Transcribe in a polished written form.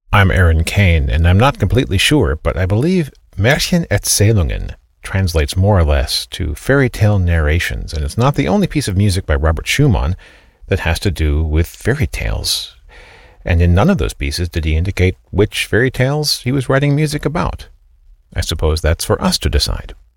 I'm Aaron Kane, and I'm not completely sure, but I believe Märchenerzählungen translates more or less to fairy tale narrations, and it's not the only piece of music by Robert Schumann that has to do with fairy tales. And in none of those pieces did he indicate which fairy tales he was writing music about. I suppose that's for us to decide.